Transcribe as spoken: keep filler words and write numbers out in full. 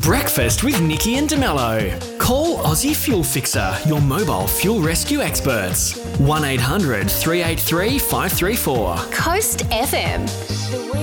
Breakfast with Nikki and DeMello. Call Aussie Fuel Fixer, your mobile fuel rescue experts. one eight hundred three eight three five three four. Coast F M.